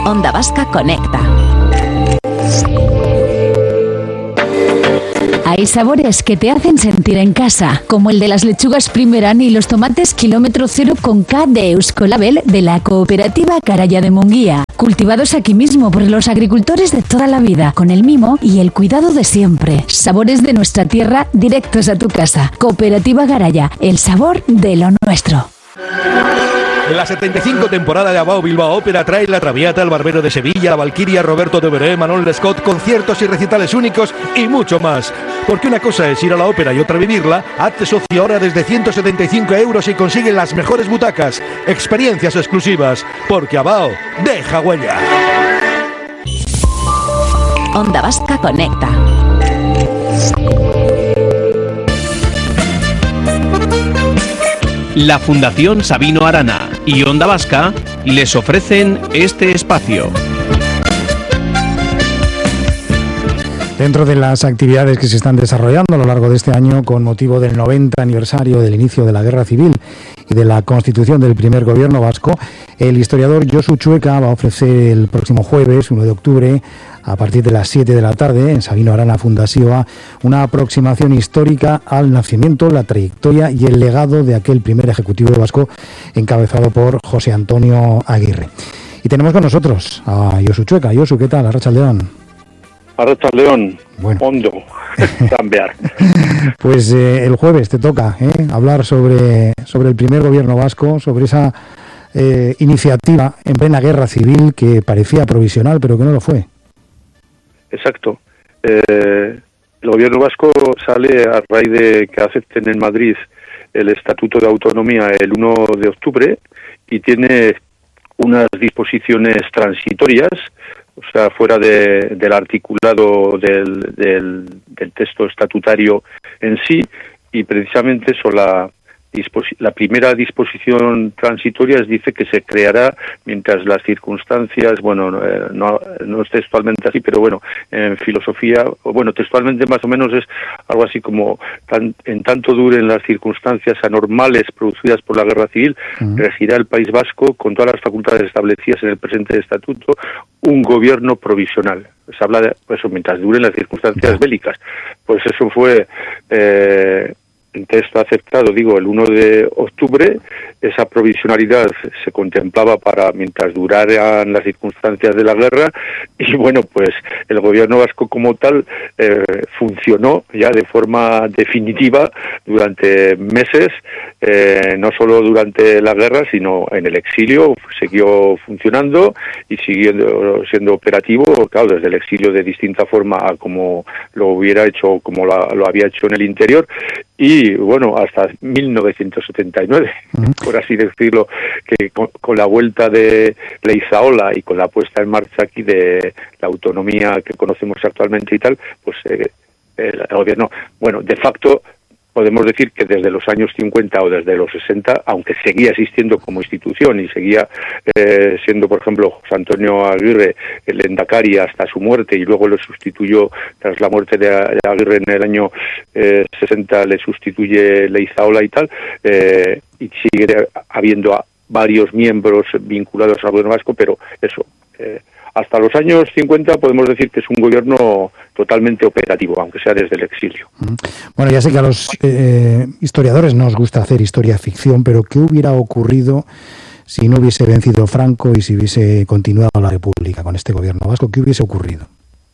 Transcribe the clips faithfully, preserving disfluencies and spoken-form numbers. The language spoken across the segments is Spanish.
Onda Vasca Conecta. Hay sabores que te hacen sentir en casa, como el de las lechugas Primeran y los tomates kilómetro cero con K de Euskolabel de la cooperativa Garaya de Munguía, cultivados aquí mismo por los agricultores de toda la vida, con el mimo y el cuidado de siempre. Sabores de nuestra tierra directos a tu casa. Cooperativa Garaya, el sabor de lo nuestro. En la setenta y cinco temporada de Abao Bilbao Ópera trae La Traviata, El Barbero de Sevilla, La Valquiria, Roberto de Veré, Manuel Lescott, conciertos y recitales únicos y mucho más. Porque una cosa es ir a la ópera y otra vivirla. Hazte socio ahora desde ciento setenta y cinco euros y consigue las mejores butacas, experiencias exclusivas. Porque Abao deja huella. Onda Vasca Conecta. La Fundación Sabino Arana y Onda Vasca les ofrecen este espacio. Dentro de las actividades que se están desarrollando a lo largo de este año con motivo del noventa aniversario del inicio de la Guerra Civil y de la constitución del primer gobierno vasco, el historiador Josu Chueca va a ofrecer el próximo jueves, uno de octubre, a partir de las siete de la tarde, en Sabino Arana Fundazioa, una aproximación histórica al nacimiento, la trayectoria y el legado de aquel primer ejecutivo vasco encabezado por José Antonio Aguirre. Y tenemos con nosotros a Josu Chueca. Josu, ¿qué tal? Arratsaldeon. Arratsaldeon, bueno. Ondo, cambiar. Pues eh, el jueves te toca ¿eh? hablar sobre, sobre el primer gobierno vasco, sobre esa eh, iniciativa en plena guerra civil que parecía provisional, pero que no lo fue. Exacto. Eh, el gobierno vasco sale a raíz de que acepten en Madrid el Estatuto de Autonomía el uno de octubre y tiene unas disposiciones transitorias, o sea, fuera de, del articulado del, del, del texto estatutario en sí, y precisamente son la, la primera disposición transitoria es, dice que se creará mientras las circunstancias, bueno, no, no es textualmente así, pero bueno, en filosofía, bueno, textualmente más o menos es algo así como, tan, en tanto duren las circunstancias anormales producidas por la guerra civil, uh-huh. regirá el País Vasco con todas las facultades establecidas en el presente estatuto un gobierno provisional. Se habla de eso, mientras duren las circunstancias uh-huh. bélicas. Pues eso fue... Eh, en texto aceptado, digo, el uno de octubre, esa provisionalidad se contemplaba para mientras duraran las circunstancias de la guerra y bueno, pues el gobierno vasco como tal eh, funcionó ya de forma definitiva durante meses, eh, no solo durante la guerra, sino en el exilio, siguió funcionando y siguiendo siendo operativo, claro, desde el exilio de distinta forma a como lo hubiera hecho, como lo, lo había hecho en el interior, y bueno, hasta mil novecientos setenta y nueve, uh-huh. por así decirlo, que con, con la vuelta de Leizaola y con la puesta en marcha aquí de la autonomía que conocemos actualmente y tal, pues eh, el, el gobierno, bueno, de facto podemos decir que desde los años cincuenta o desde los sesenta, aunque seguía existiendo como institución y seguía eh, siendo, por ejemplo, José Antonio Aguirre el lehendakari hasta su muerte y luego lo sustituyó, tras la muerte de Aguirre en el año eh, sesenta, le sustituye Leizaola y tal, eh, y sigue habiendo varios miembros vinculados al gobierno vasco, pero eso... Eh, hasta los años cincuenta podemos decir que es un gobierno totalmente operativo, aunque sea desde el exilio. Bueno, ya sé que a los eh, historiadores nos gusta hacer historia ficción, pero ¿qué hubiera ocurrido si no hubiese vencido Franco y si hubiese continuado la República con este gobierno vasco? ¿Qué hubiese ocurrido?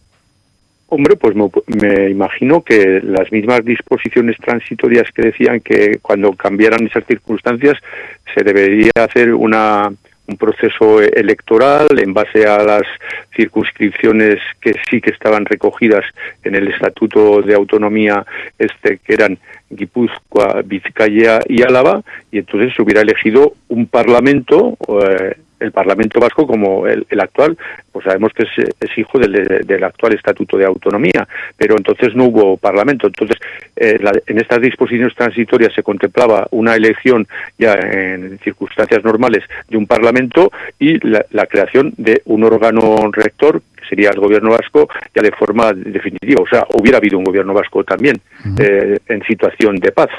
Hombre, pues me, me imagino que las mismas disposiciones transitorias que decían que cuando cambiaran esas circunstancias se debería hacer una... un proceso electoral en base a las circunscripciones que sí que estaban recogidas en el Estatuto de Autonomía este, que eran Guipúzcoa, Vizcaya y Álava, y entonces se hubiera elegido un parlamento, eh, el Parlamento Vasco como el, el actual, pues sabemos que es, es hijo del, del actual Estatuto de Autonomía, pero entonces no hubo Parlamento. Entonces, eh, la, en estas disposiciones transitorias se contemplaba una elección ya en circunstancias normales de un Parlamento y la, la creación de un órgano rector, que sería el Gobierno Vasco, ya de forma definitiva. O sea, hubiera habido un Gobierno Vasco también, uh-huh. eh, en situación de paz.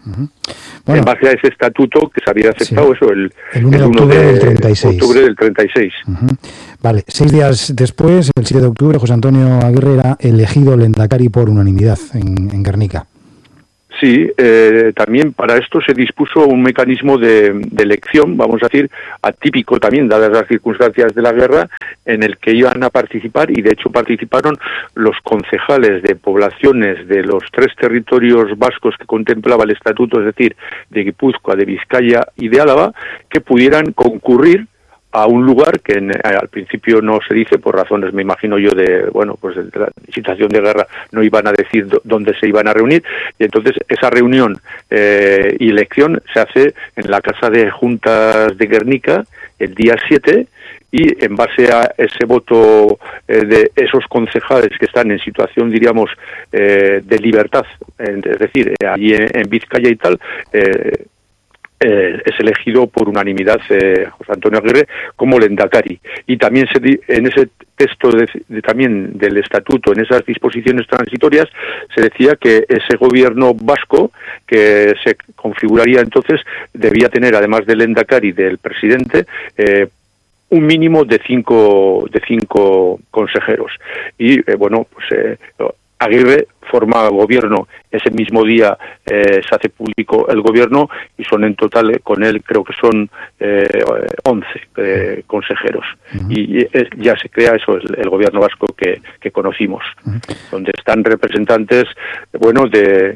Uh-huh. Bueno, en base a ese estatuto que se había aceptado, sí, eso el, el uno de octubre del treinta y seis. Octubre del treinta y seis. Uh-huh. Vale, seis días después, el siete de octubre, José Antonio Aguirre era elegido lehendakari por unanimidad en, en Guernica. Sí, eh, también para esto se dispuso un mecanismo de, de elección, vamos a decir, atípico también, dadas las circunstancias de la guerra, en el que iban a participar, y de hecho participaron los concejales de poblaciones de los tres territorios vascos que contemplaba el estatuto, es decir, de Guipúzcoa, de Vizcaya y de Álava, que pudieran concurrir a un lugar que en, al principio no se dice, por razones, me imagino yo, de, bueno, pues de la situación de guerra, no iban a decir d- dónde se iban a reunir, y entonces esa reunión eh, y elección se hace en la Casa de Juntas de Guernica el día siete, y en base a ese voto eh, de esos concejales que están en situación, diríamos, eh, de libertad, eh, es decir, eh, allí en, en Vizcaya y tal, eh, Eh, es elegido por unanimidad eh, José Antonio Aguirre como lehendakari. Y también se di, en ese texto de, de, también del estatuto, en esas disposiciones transitorias, se decía que ese gobierno vasco que se configuraría entonces debía tener, además del lehendakari, del presidente, eh, un mínimo de cinco de cinco consejeros. Y eh, bueno, pues eh, Aguirre forma gobierno. Ese mismo día eh, se hace público el gobierno, y son en total, eh, con él creo que son eh, once eh, consejeros. Uh-huh. Y eh, ya se crea eso, el, el gobierno vasco que, que conocimos, uh-huh, donde están representantes, bueno, de...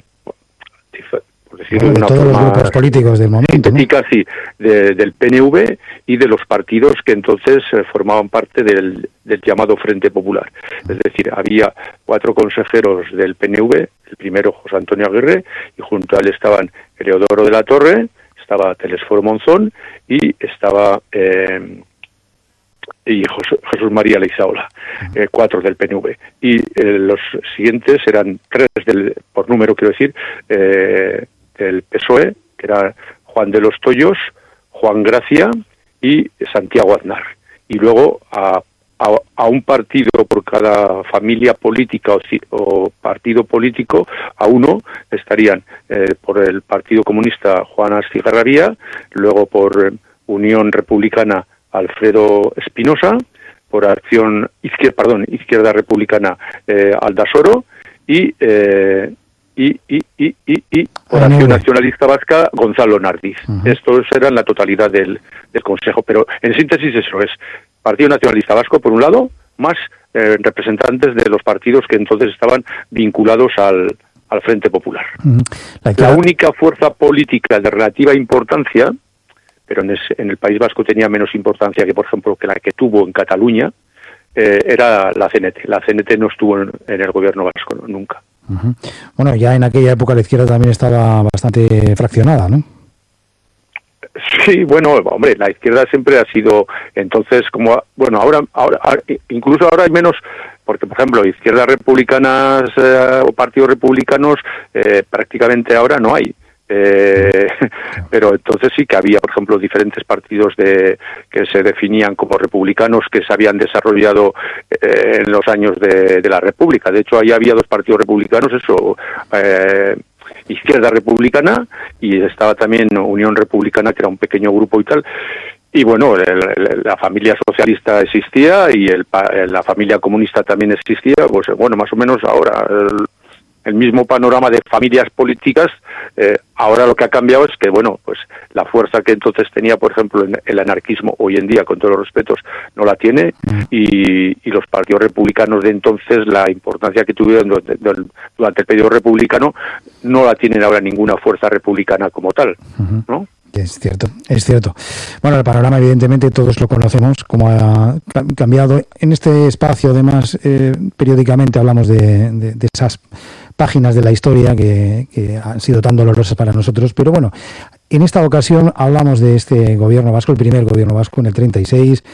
por decirlo bueno, de, de una todos forma los grupos políticos del momento, sintética, ¿no? Sí, de, del P N V y de los partidos que entonces eh, formaban parte del, del llamado Frente Popular. Es decir, había cuatro consejeros del P N V, el primero José Antonio Aguirre, y junto a él estaban Eleodoro de la Torre, estaba Telesforo Monzón y estaba eh, y José, Jesús María Leizaola, eh, cuatro del P N V. Y eh, los siguientes eran tres, del, por número quiero decir, eh, del P S O E, que era Juan de los Toyos, Juan Gracia y Santiago Aznar. Y luego a, a, a un partido por cada familia política o, o partido político, a uno estarían eh, por el Partido Comunista Juan Astigarrabía, luego por Unión Republicana Alfredo Espinosa, por Acción Izquierda, perdón, Izquierda Republicana eh, Aldasoro y eh, Y, y, y, y, y por ah, Acción no, Nacionalista Vasca, Gonzalo Nardiz. Uh-huh. Estos eran la totalidad del, del Consejo, pero en síntesis eso es Partido Nacionalista Vasco por un lado, más eh, representantes de los partidos que entonces estaban vinculados al, al Frente Popular. Uh-huh. La, la única fuerza política de relativa importancia, pero en, ese, en el País Vasco tenía menos importancia que, por ejemplo, que la que tuvo en Cataluña, eh, era la C N T. La C N T no estuvo en, en el gobierno vasco, no, nunca. Uh-huh. Bueno, ya en aquella época la izquierda también estaba bastante fraccionada, ¿no? Sí, bueno, hombre, la izquierda siempre ha sido, entonces, como, bueno, ahora, ahora, incluso ahora hay menos, porque, por ejemplo, izquierdas republicanas eh, o partidos republicanos, eh, prácticamente ahora no hay. Eh, pero entonces sí que había, por ejemplo, diferentes partidos de que se definían como republicanos que se habían desarrollado eh, en los años de, de la República. De hecho, ahí había dos partidos republicanos, eso, eh, Izquierda Republicana, y estaba también Unión Republicana, que era un pequeño grupo y tal. Y bueno, el, el, la familia socialista existía y el, la familia comunista también existía. Pues bueno, más o menos ahora el, el mismo panorama de familias políticas. Eh, ahora lo que ha cambiado es que, bueno, pues la fuerza que entonces tenía, por ejemplo, en el anarquismo, hoy en día, con todos los respetos, no la tiene, y, y los partidos republicanos de entonces, la importancia que tuvieron durante el periodo republicano, no la tienen ahora ninguna fuerza republicana como tal, ¿no? Es cierto, es cierto. Bueno, el panorama evidentemente todos lo conocemos, como ha cambiado. En este espacio, además, eh, periódicamente hablamos de, de, de esas páginas de la historia que, que han sido tan dolorosas para nosotros, pero bueno, en esta ocasión hablamos de este gobierno vasco, el primer gobierno vasco en el treinta y seis,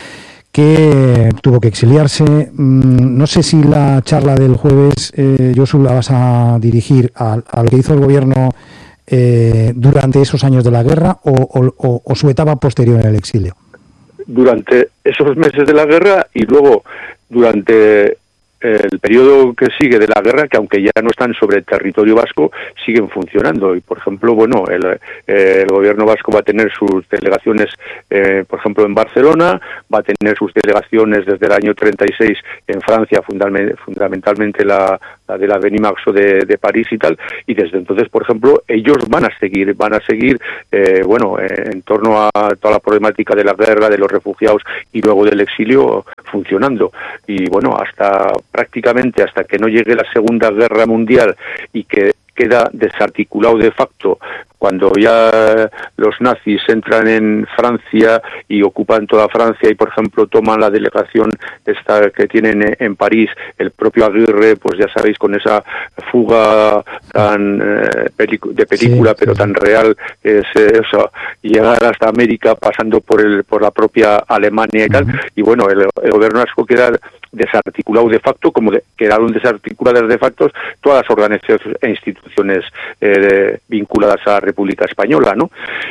que tuvo que exiliarse. No sé si la charla del jueves, eh, Josu, la vas a dirigir a, a lo que hizo el gobierno Eh, durante esos años de la guerra o, o, o su etapa posterior en el exilio. Durante esos meses de la guerra y luego durante el periodo que sigue de la guerra, que aunque ya no están sobre el territorio vasco, siguen funcionando. Y, por ejemplo, bueno, el, eh, el gobierno vasco va a tener sus delegaciones, eh, por ejemplo, en Barcelona, va a tener sus delegaciones desde el año treinta y seis en Francia, fundamentalmente la, la de la Benimaxo de, de París y tal, y desde entonces, por ejemplo, ellos van a seguir, van a seguir, eh, bueno, eh, en torno a toda la problemática de la guerra, de los refugiados y luego del exilio, funcionando. Y, bueno, hasta prácticamente hasta que no llegue la Segunda Guerra Mundial y que queda desarticulado de facto cuando ya los nazis entran en Francia y ocupan toda Francia y, por ejemplo, toman la delegación esta que tienen en París, el propio Aguirre, pues ya sabéis, con esa fuga tan eh, pelic- de película, sí, pero sí, tan real, es eh, eso, llegar hasta América pasando por el por la propia Alemania y tal, uh-huh. Y bueno, el, el gobierno vasco queda desarticulado de facto, como de, quedaron desarticuladas de facto todas las organizaciones e instituciones eh, vinculadas a la República Española, ¿no?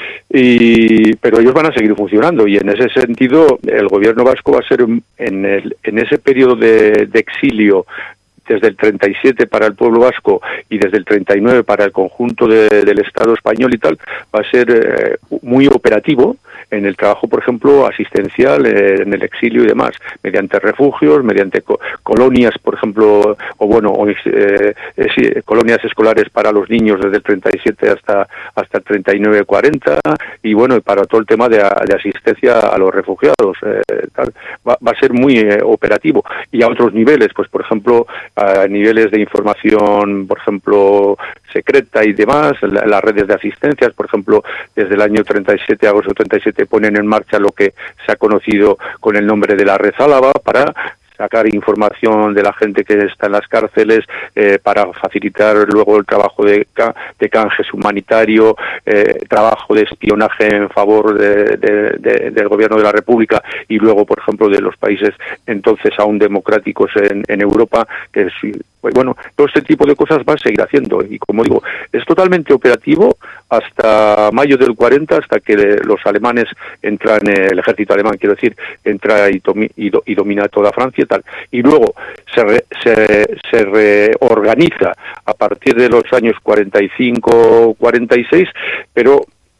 Y, pero ellos van a seguir funcionando, y en ese sentido el gobierno vasco va a ser en, el, en ese periodo de, de exilio, desde el treinta y siete para el pueblo vasco y desde el treinta y nueve para el conjunto de, del Estado español y tal, va a ser eh, muy operativo en el trabajo, por ejemplo, asistencial, eh, en el exilio y demás, mediante refugios, mediante co- colonias, por ejemplo, o bueno, o, eh, eh, sí, colonias escolares para los niños desde el treinta y siete hasta hasta el treinta y nueve cuarenta, y bueno, para todo el tema de, de asistencia a los refugiados, eh, tal, va, va a ser muy eh, operativo. Y a otros niveles, pues por ejemplo, a niveles de información, por ejemplo, secreta y demás, la, las redes de asistencias, por ejemplo, desde el año treinta y siete, agosto treinta y siete, ponen en marcha lo que se ha conocido con el nombre de la Red Álava para sacar información de la gente que está en las cárceles, eh, para facilitar luego el trabajo de, de canjes humanitario, eh, trabajo de espionaje en favor de, de, de, del gobierno de la República y luego, por ejemplo, de los países entonces aún democráticos en, en Europa, que es, pues bueno, todo este tipo de cosas va a seguir haciendo, y como digo, es totalmente operativo hasta mayo del cuarenta, hasta que los alemanes entran, el ejército alemán, quiero decir, entra y, domi, y, do, y domina toda Francia y tal, y luego se, re, se, se reorganiza a partir de los años cuarenta y cinco cuarenta y seis, pero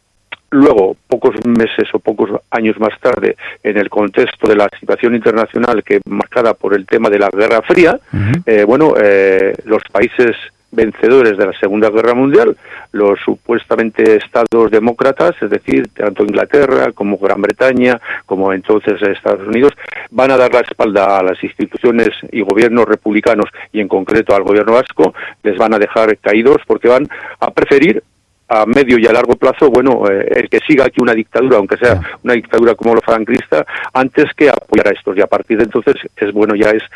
luego, pocos meses o pocos años más tarde, en el contexto de la situación internacional que marcada por el tema de la Guerra Fría, uh-huh. eh, bueno, eh, los países vencedores de la Segunda Guerra Mundial, los supuestamente estados demócratas, es decir, tanto Inglaterra como Gran Bretaña, como entonces Estados Unidos, van a dar la espalda a las instituciones y gobiernos republicanos, y en concreto al gobierno vasco, les van a dejar caídos porque van a preferir a medio y a largo plazo, bueno, eh, el que siga aquí una dictadura, aunque sea una dictadura como la franquista, antes que apoyar a estos. Y a partir de entonces es bueno, ya es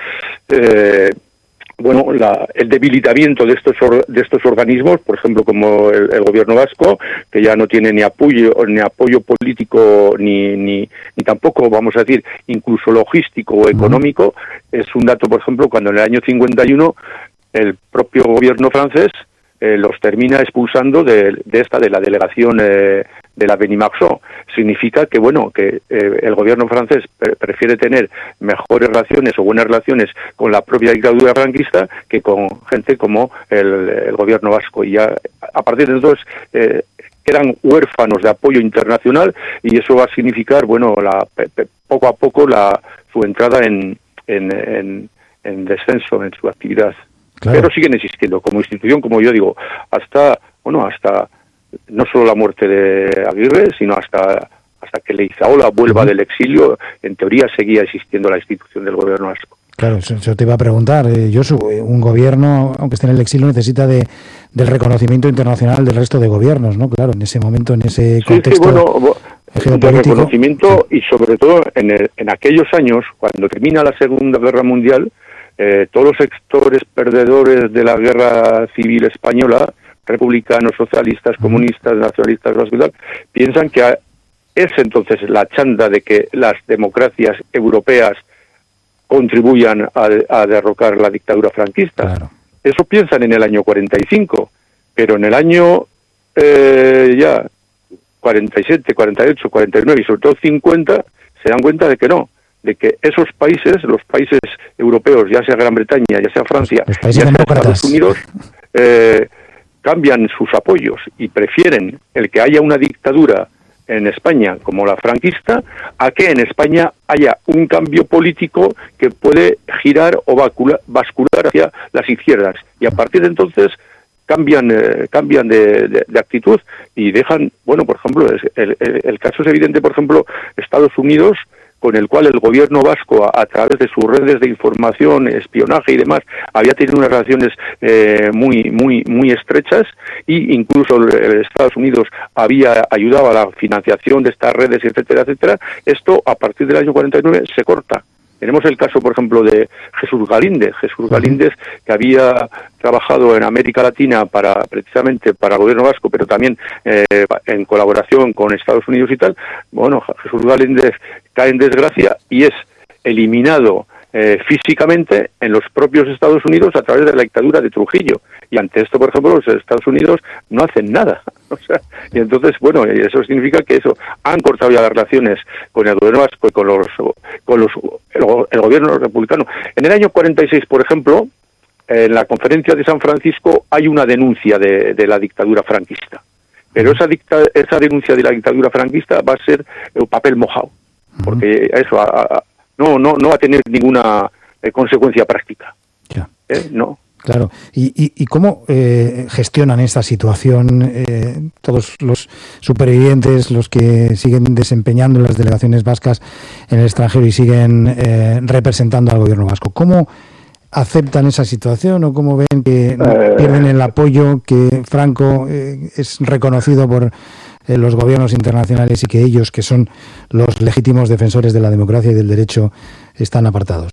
eh, bueno, la, el debilitamiento de estos or, de estos organismos, por ejemplo, como el, el gobierno vasco, que ya no tiene ni apoyo ni apoyo político ni ni ni tampoco, vamos a decir, incluso logístico o económico. Es un dato, por ejemplo, cuando en el año cincuenta y uno el propio gobierno francés Eh, los termina expulsando de, de esta, de la delegación eh, de la Benimaxo. Significa que, bueno, que eh, el gobierno francés pre- prefiere tener mejores relaciones o buenas relaciones con la propia dictadura franquista que con gente como el, el gobierno vasco. Y ya, a partir de entonces, eh, quedan huérfanos de apoyo internacional, y eso va a significar, bueno, la, pe, pe, poco a poco la, su entrada en, en, en, en descenso en su actividad. Claro. Pero siguen existiendo como institución, como yo digo, hasta, bueno, hasta no solo la muerte de Aguirre, sino hasta hasta que Leizaola vuelva uh-huh. del exilio. En teoría seguía existiendo la institución del gobierno vasco. Claro, eso, eso te iba a preguntar, eh, Josu, un gobierno, aunque esté en el exilio, necesita de del reconocimiento internacional del resto de gobiernos, ¿no? Claro, en ese momento, en ese contexto sí, sí, bueno, de reconocimiento, sí. Y sobre todo en, el, en aquellos años, cuando termina la Segunda Guerra Mundial, Eh, todos los sectores perdedores de la guerra civil española, republicanos, socialistas, comunistas, nacionalistas, piensan que es entonces la chanda de que las democracias europeas contribuyan a, a derrocar la dictadura franquista. Claro. Eso piensan en el año cuarenta y cinco, pero en el año eh, ya cuarenta y siete, cuarenta y ocho, cuarenta y nueve y sobre todo cincuenta se dan cuenta de que no, de que esos países, los países europeos, ya sea Gran Bretaña, ya sea Francia, ya sea Estados Unidos, eh, cambian sus apoyos y prefieren el que haya una dictadura en España como la franquista a que en España haya un cambio político que puede girar o bascular hacia las izquierdas, y a partir de entonces cambian eh, cambian de, de, de actitud y dejan, bueno, por ejemplo, el, el, el caso es evidente, por ejemplo, Estados Unidos, con el cual el gobierno vasco, a, a través de sus redes de información, espionaje y demás, había tenido unas relaciones eh, muy muy muy estrechas, y incluso el, el Estados Unidos había ayudado a la financiación de estas redes, etcétera, etcétera. Esto, a partir del año cuarenta y nueve, se corta. Tenemos el caso, por ejemplo, de Jesús Galíndez, Jesús Galíndez, que había trabajado en América Latina para precisamente para el gobierno vasco, pero también eh, en colaboración con Estados Unidos y tal. Bueno, Jesús Galíndez cae en desgracia y es eliminado eh, físicamente en los propios Estados Unidos a través de la dictadura de Trujillo. Y ante esto, por ejemplo, los Estados Unidos no hacen nada. O sea, y entonces, bueno, eso significa que eso han cortado ya las relaciones con el gobierno vasco y con los con los el, el gobierno republicano. En el año cuarenta y seis, por ejemplo, en la conferencia de San Francisco hay una denuncia de, de la dictadura franquista. Pero esa dicta, esa denuncia de la dictadura franquista va a ser un papel mojado, porque eso a, a, no no no va a tener ninguna eh, consecuencia práctica. Ya. ¿Eh? No. Claro. ¿Y, y, y cómo eh, gestionan esta situación eh, todos los supervivientes, los que siguen desempeñando las delegaciones vascas en el extranjero y siguen eh, representando al gobierno vasco? ¿Cómo aceptan esa situación o cómo ven que eh... pierden el apoyo, que Franco eh, es reconocido por eh, los gobiernos internacionales y que ellos, que son los legítimos defensores de la democracia y del derecho, están apartados?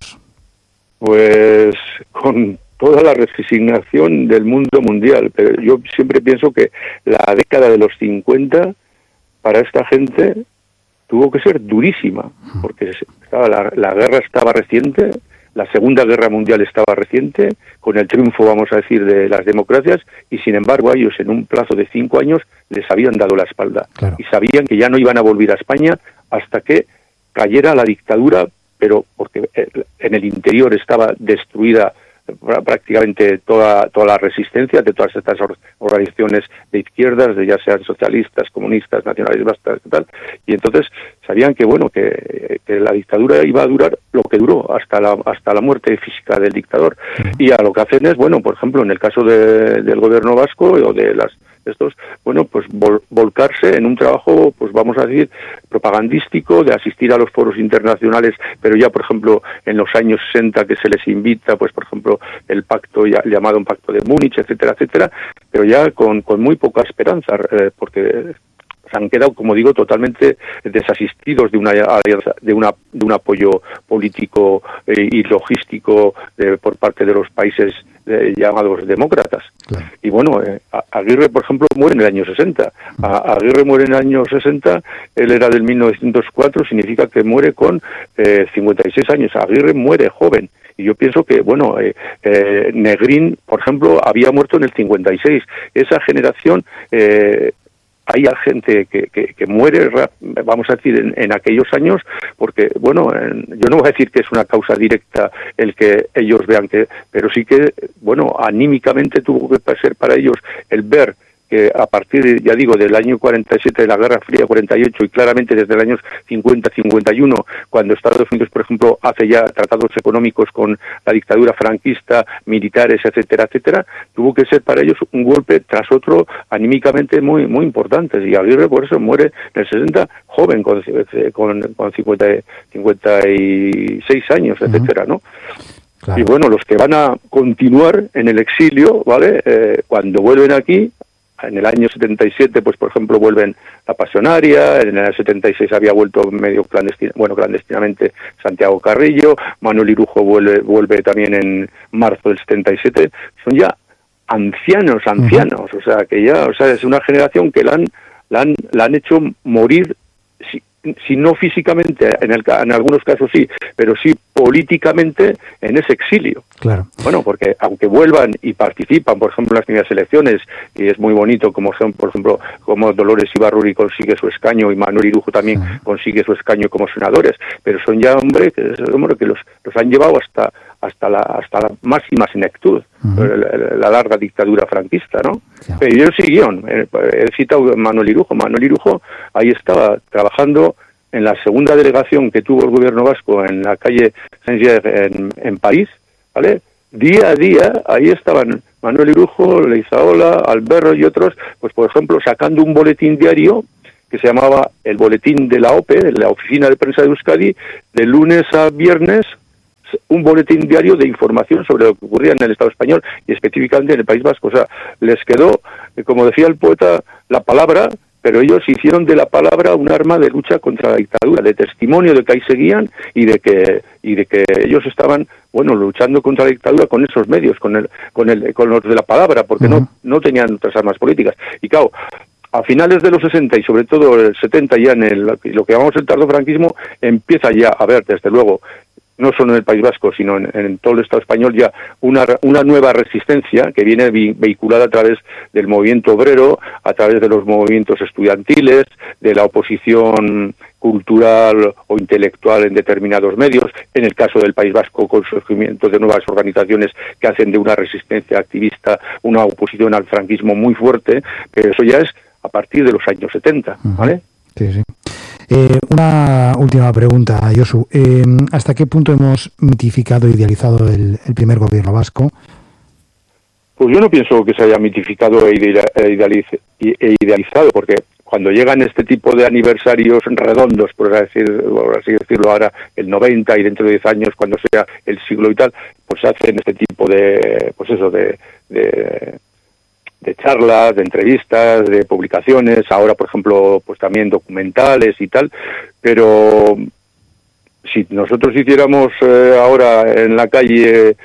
Pues con toda la resignación del mundo mundial, pero yo siempre pienso que la década de los cincuenta para esta gente tuvo que ser durísima, porque estaba la, la guerra estaba reciente, la Segunda Guerra Mundial estaba reciente, con el triunfo, vamos a decir, de las democracias, y sin embargo a ellos en un plazo de cinco años les habían dado la espalda, claro. Y sabían que ya no iban a volver a España hasta que cayera la dictadura, pero porque en el interior estaba destruida prácticamente toda toda la resistencia de todas estas organizaciones de izquierdas, de ya sean socialistas, comunistas, nacionalistas y tal, y entonces sabían que bueno que, que la dictadura iba a durar lo que duró hasta la hasta la muerte física del dictador. Y a lo que hacen es, bueno, por ejemplo, en el caso de, del gobierno vasco o de las estos, bueno, pues vol, volcarse en un trabajo, pues vamos a decir, propagandístico, de asistir a los foros internacionales, pero ya, por ejemplo, en los años sesenta que se les invita, pues, por ejemplo, el pacto ya, llamado un pacto de Múnich, etcétera, etcétera, pero ya con, con muy poca esperanza, eh, porque se han quedado, como digo, totalmente desasistidos de una de una de un apoyo político eh, y logístico de, por parte de los países eh, llamados demócratas. Claro. Y bueno, eh, Aguirre, por ejemplo, muere en el año sesenta. A, Aguirre muere en el año sesenta, él era del mil novecientos cuatro, significa que muere con eh, cincuenta y seis años. Aguirre muere joven. Y yo pienso que, bueno, eh, eh, Negrín, por ejemplo, había muerto en el cincuenta y seis. Esa generación... Eh, hay gente que, que, que muere, vamos a decir, en, en aquellos años, porque, bueno, en, yo no voy a decir que es una causa directa el que ellos vean que, pero sí que, bueno, anímicamente tuvo que ser para ellos el ver que a partir, ya digo, del año cuarenta y siete, de la Guerra Fría cuarenta y ocho, y claramente desde los años cincuenta cincuenta y uno, cuando Estados Unidos, por ejemplo, hace ya tratados económicos con la dictadura franquista, militares, etcétera, etcétera, tuvo que ser para ellos un golpe tras otro anímicamente muy muy importante. Y Aguirre, por eso, muere en el sesenta joven, con, con, con cincuenta, cincuenta y seis años, etcétera, ¿no? Claro. Y bueno, los que van a continuar en el exilio, ¿vale? Eh, cuando vuelven aquí, en el año setenta y siete, pues por ejemplo, vuelven La Pasionaria, en el setenta y seis había vuelto medio clandestin, bueno, clandestinamente Santiago Carrillo, Manuel Irujo vuelve, vuelve también en marzo del setenta y siete, son ya ancianos, ancianos, uh-huh. O sea, que ya, o sea, es una generación que la han, la han, la han hecho morir si no físicamente, en, el, en algunos casos sí, pero sí políticamente en ese exilio. Claro. Bueno, porque aunque vuelvan y participan, por ejemplo, en las primeras elecciones, y es muy bonito como son, por ejemplo, como Dolores Ibarruri consigue su escaño y Manuel Irujo también sí. consigue su escaño como senadores, pero son ya hombres que, hombre, que los, los han llevado hasta hasta la hasta la máxima senectud, uh-huh. la, la larga dictadura franquista, ¿no? Sí. Pero ellos siguieron. He citado a Manuel Irujo. Manuel Irujo ahí estaba trabajando en la segunda delegación que tuvo el gobierno vasco en la calle Saint-Germain en, en París, ¿vale? Día a día, ahí estaban Manuel Irujo, Leizaola, Alberro y otros, pues por ejemplo, sacando un boletín diario que se llamaba el Boletín de la O P E, de la Oficina de Prensa de Euskadi, de lunes a viernes, un boletín diario de información sobre lo que ocurría en el Estado español y específicamente en el País Vasco. O sea, les quedó, como decía el poeta, la palabra, pero ellos hicieron de la palabra un arma de lucha contra la dictadura, de testimonio de que ahí seguían y de que y de que ellos estaban, bueno, luchando contra la dictadura con esos medios, con el con el con los de la palabra, porque uh-huh. no no tenían otras armas políticas. Y claro, a finales de los sesenta y sobre todo el setenta, ya en el, lo que llamamos el tardofranquismo, empieza ya a haber, desde luego, no solo en el País Vasco, sino en, en todo el Estado español, ya una, una nueva resistencia que viene vi, vehiculada a través del movimiento obrero, a través de los movimientos estudiantiles, de la oposición cultural o intelectual en determinados medios, en el caso del País Vasco con surgimiento de nuevas organizaciones que hacen de una resistencia activista una oposición al franquismo muy fuerte, pero eso ya es a partir de los años setenta, ¿vale? Sí, sí. Eh, una última pregunta, Josu. Eh, ¿Hasta qué punto hemos mitificado e idealizado el, el primer gobierno vasco? Pues yo no pienso que se haya mitificado e, idealiz- e idealizado, porque cuando llegan este tipo de aniversarios redondos, por así, por así decirlo, ahora el noventa y dentro de diez años, cuando sea el siglo y tal, pues se hacen este tipo de, pues eso, de... de de charlas, de entrevistas, de publicaciones, ahora por ejemplo pues también documentales y tal, pero si nosotros hiciéramos eh, ahora en la calle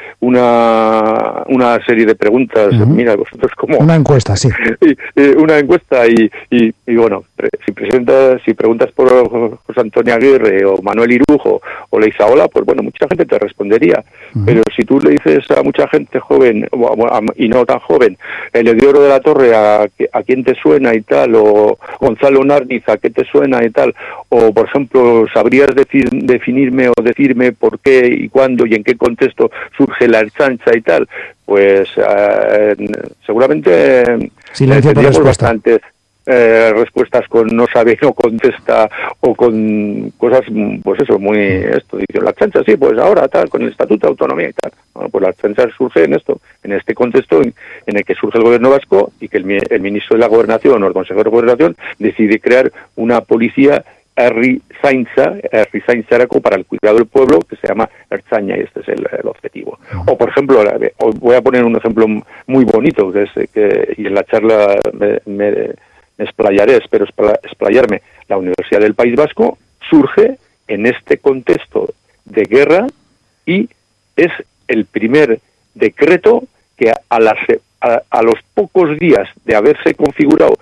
una una serie de preguntas, uh-huh. mira, vosotros cómo... Una encuesta, sí. y, y una encuesta y, y, y bueno, si presentas, si preguntas por José Antonio Aguirre o Manuel Irujo o Leizaola, pues bueno, mucha gente te respondería. Uh-huh. Pero si tú le dices a mucha gente joven y no tan joven, el Edioro de la Torre, a, a quién te suena y tal, o Gonzalo Narniz, a qué te suena y tal, o por ejemplo, ¿sabrías decir, definirme o decirme por qué y cuándo y en qué contexto surge la Ertzaintza y tal? Pues eh, seguramente silencio por respuesta. Bastantes eh, respuestas con no sabe, no contesta, o con cosas, pues eso, muy esto, dice la Ertzaintza, sí, pues ahora tal, con el Estatuto de Autonomía y tal. Bueno, pues la Ertzaintza surge en esto, en este contexto en, en el que surge el gobierno vasco y que el, el ministro de la Gobernación o el consejero de Gobernación decide crear una policía Ertzaintza, Ertzaintzarako para el cuidado del pueblo, que se llama Ertzaina, y este es el, el objetivo. O por ejemplo, voy a poner un ejemplo muy bonito, que es que, y en la charla me, me, me explayaré, espero explayarme, la Universidad del País Vasco surge en este contexto de guerra y es el primer decreto que a, las, a, a los pocos días de haberse configurado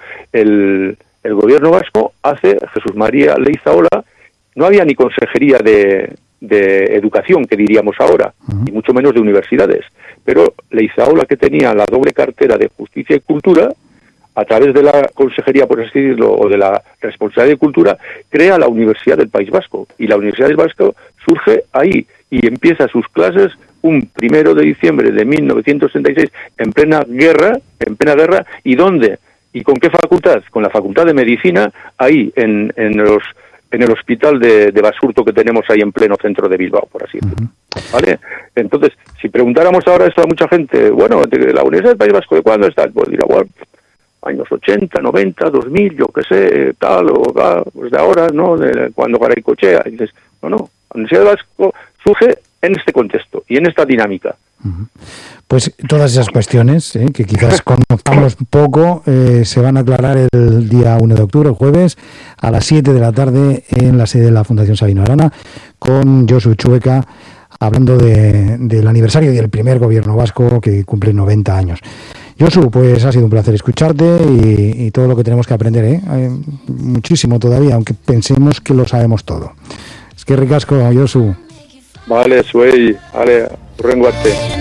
el el gobierno vasco hace Jesús María Leizaola. No había ni consejería de, de educación, que diríamos ahora, uh-huh. y mucho menos de universidades, pero Leizaola, que tenía la doble cartera de justicia y cultura, a través de la consejería, por así decirlo, o de la responsabilidad de cultura, crea la Universidad del País Vasco, y la Universidad del País Vasco surge ahí y empieza sus clases un primero de diciembre de mil novecientos sesenta y seis en plena guerra, en plena guerra, ¿y dónde? ¿Y con qué facultad? Con la Facultad de Medicina, ahí en, en los en el hospital de, de Basurto que tenemos ahí en pleno centro de Bilbao, por así decirlo. Uh-huh. ¿Vale? Entonces, si preguntáramos ahora esto a mucha gente, bueno, de la Universidad del País Vasco, ¿de cuándo está? Pues dirá, bueno, años ochenta, noventa, dos mil, yo qué sé, tal, o tal, pues de ahora, ¿no? De cuando Garaycochea. Y dices, no, no, la Universidad del Vasco surge en este contexto y en esta dinámica. Uh-huh. Pues todas esas cuestiones, ¿eh? que quizás conozcamos poco, eh, se van a aclarar el día uno de octubre, el jueves, a las siete de la tarde en la sede de la Fundación Sabino Arana, con Josu Chueca, hablando de, del aniversario del primer gobierno vasco que cumple noventa años. Josu, pues ha sido un placer escucharte y, y todo lo que tenemos que aprender, ¿eh? Hay muchísimo todavía, aunque pensemos que lo sabemos todo. Es que ricasco, Josu. Vale, zuei, ale, hurrengo arte.